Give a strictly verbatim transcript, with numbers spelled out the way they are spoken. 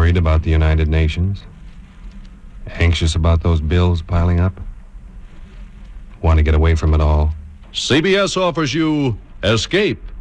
Worried about the United Nations? Anxious about those bills piling up? Want to get away from it all? C B S offers you Escape.